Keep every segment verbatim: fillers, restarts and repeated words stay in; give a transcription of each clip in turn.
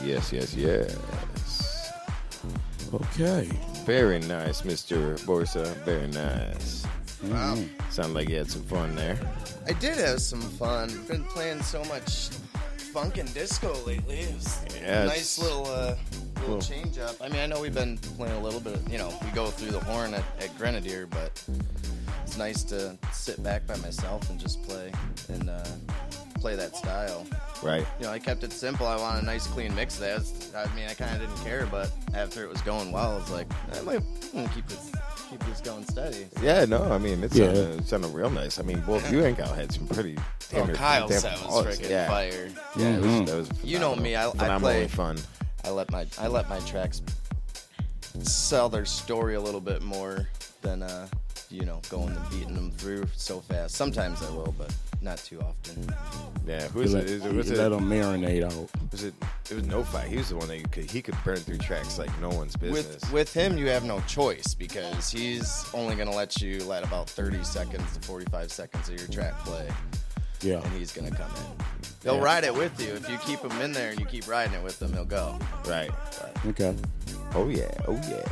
Yes, yes, yes. Okay. Very nice, Mister Borsa. Very nice. Wow. Mm-hmm. Sound like you had some fun there. I did have some fun. Been playing so much funk and disco lately. It was Yeah, a it's- nice little uh, little Cool. change up. I mean, I know we've been playing a little bit. You know, we go through the horn at, at Grenadier, but it's nice to sit back by myself and just play and uh, play that style. Right. You know, I kept it simple. I want a nice, clean mix of that. I mean, I kind of didn't care, but after it was going well, I was like, I might I'm gonna keep this keep this going steady. Yeah, no, I mean, it's, Yeah. sounded, it sounded real nice. I mean, both you and Kyle had some pretty Oh, damn Kyle damn set was flawless. freaking yeah. fire. Yeah, it was, Mhm. that was You know phenomenal. me, I- I phenomenally play- fun. I let my I let my tracks sell their story a little bit more than uh, you know going and beating them through so fast. Sometimes I will, but not too often. Yeah, who You is let, it? Is it you was let it, them marinate out. was it? It was No Fight. He was the one that you could, he could burn through tracks like no one's business. With with him, you have no choice because he's only gonna let you let about thirty seconds to forty-five seconds of your track play, Yeah. and he's gonna come in. He'll Yeah. ride it with you if you keep him in there and you keep riding it with him. He'll go. right. Okay. Oh yeah. Oh yeah.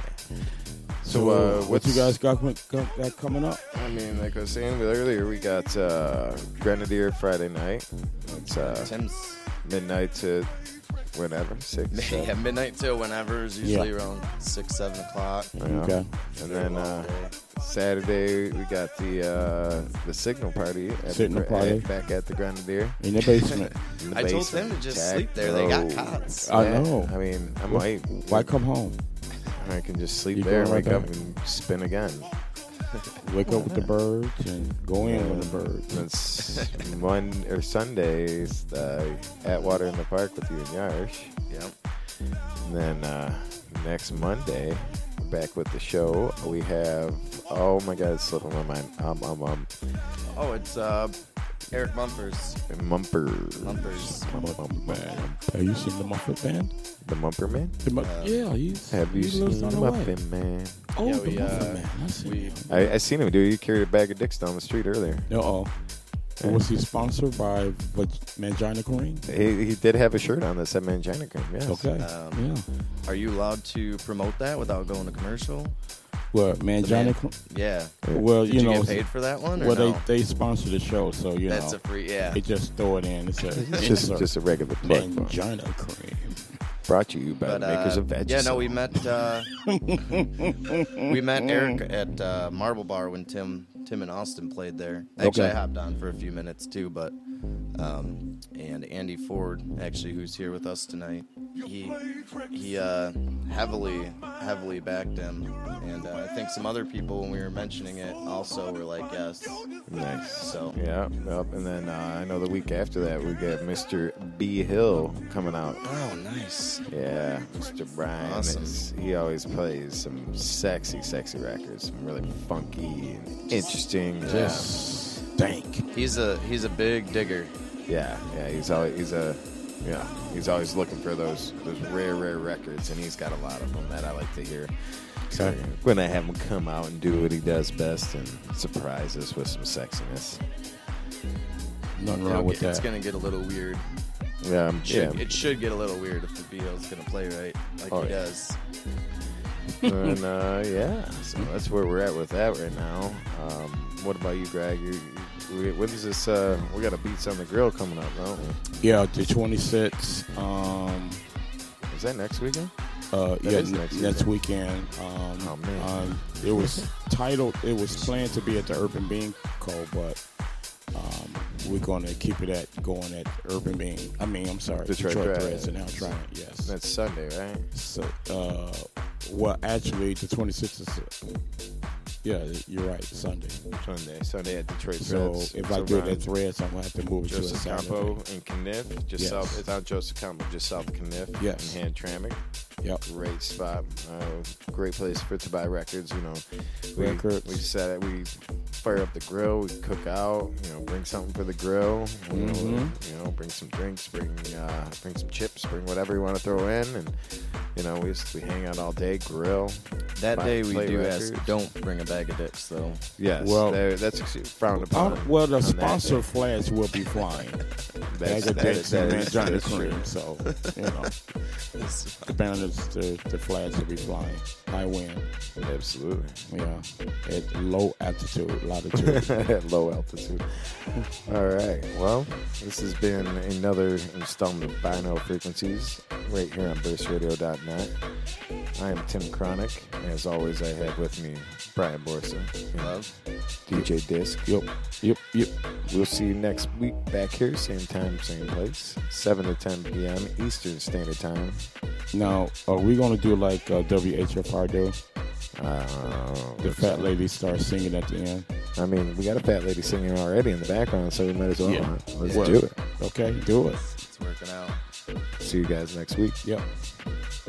So, So, uh, what what's you guys got, got, got coming up? I mean, like I was saying earlier, we got uh, Grenadier Friday night. It's uh, Tim's midnight to whenever six. yeah, seven. midnight till whenever is usually Yeah. around six, seven o'clock. Yeah. Okay. And then uh, Saturday we got the uh, the signal party. At Signal the, party. At, back at the Grenadier. In the basement. In the I told basement. them to just Jack sleep there. They got Rose. cots. I Yeah, know. I mean, I Why- might. Why come home? I can just sleep You there and going wake right up back? and spin again. Wake up with the birds and go in with the birds. It's one or Sundays uh, at Water in the Park with you and Yarsh. Yep. And then uh, next Monday, back with the show, we have, oh my God, it's slipping my mind. Um, um, um, Oh, it's uh, Eric Mumpers. Mumper. Mumpers. Mumper Man. Have you seen the Muffet Band? The Mumper Man? The Mu- Uh, yeah, he's. Have you he seen lives the on the way. Muffin Man? Oh, Yeah, the we, Muffet uh, Man. I see. we- I, I seen him, dude. He carried a bag of dicks down the street earlier. Uh-oh. Was he sponsored by Vag- Mangina Cream? He, he did have a shirt on that said Mangina Cream, yes. Okay. Um, yeah. Are you allowed to promote that without going to commercial? Well, Mangina man- Cream. Yeah. Well, Did you you, know. get paid for that one? Or Well, no? they they sponsor the show, so you That's know. a free. Yeah. They just throw it in. It's a It's just, insert. just a regular plug. for him. Mangina Cream. Brought to you by But, the makers uh, of Vagisil. yeah, no, we met uh, we met Eric at uh, Marble Bar when Tim Tim and Austin played there. Actually, Okay. I hopped on for a few minutes too, but um, and Andy Ford, actually, who's here with us tonight, he he uh, heavily heavily backed him, and uh, I think some other people when we were mentioning it also were like, yes. Nice. So Yeah, yep. And then uh, I know the week after that we got Mister B Hill coming out. oh, nice. Yeah, Mister Brian. Awesome. Is, he always plays some sexy, sexy records. Some really funky and interesting. Just stank. He's a he's a big digger. Yeah, yeah. He's always he's a yeah. He's always looking for those those rare, rare records, and he's got a lot of them that I like to hear. So Okay. when I have him come out and do what he does best and surprise us with some sexiness. Nothing It'll wrong with get- It's that. gonna get a little weird. Yeah, um, Should, yeah. It should get a little weird if the B L's gonna play right like Oh, he yeah. does. and uh, yeah, so that's where we're at with that right now. Um, what about you, Greg? You, you, when is this? Uh, we got a Beats on the Grill coming up, don't we? Yeah, the twenty-sixth. Um, Is that next weekend? uh, That yeah, is n- next next weekend. Um, Oh, man. um, it was titled. It was planned to be at the Urban Bean Co, but um, we're going to keep it at going at Urban Bean. I mean, I'm sorry, Detroit Detroit, Threads. Threads, and now trying. Yes. That's Sunday, right? So, uh, well, actually, the twenty-sixth is. Yeah, you're right. Sunday. Sunday, Sunday at Detroit So Threads. if I So do it Ron- at Threads, I'm gonna have to move it to a Joseph Saturday. Campo in Kniff, just Yes. south. It's on Joseph Campo, just south of Kniff. Yes. In Hamtramck. Yep. Great spot. Uh, great place for to buy records. You know, we Records. we set it. We fire up the grill. We cook out. You know, bring something for the grill. You, know, Mhm. you know, bring some drinks. Bring uh, bring some chips. Bring whatever you want to throw in, and you know, we just, we hang out all day, grill. That buy- day we play do records. ask, don't bring a bag of dicks though. Yes. Well- that- that's frowned upon. Uh, well, the on that sponsor day. flags will be flying. bag of that dicks is- and that man is- Johnny that's true. cream. So, you know, the banners, the, the flags will be flying. High wind. Absolutely. Yeah. At low altitude, latitude. At low altitude. All right. Well, this has been another installment of Binaural Frequencies right here on burst radio dot net. I am Tim Chronic. As always, I have with me Brian Borsa and Love. D J Disc. Yep. Yep. Yep. We'll see you next week back here, same time, same place, seven to ten p.m. Eastern Standard Time. Now, are we going to do like uh, W H F R do? Uh, The fat lady starts singing at the end. I mean, we got a fat lady singing already in the background, so we might as well. Yeah. Let's Well, do it. Okay, do it. It's working out. See you guys next week. Yep.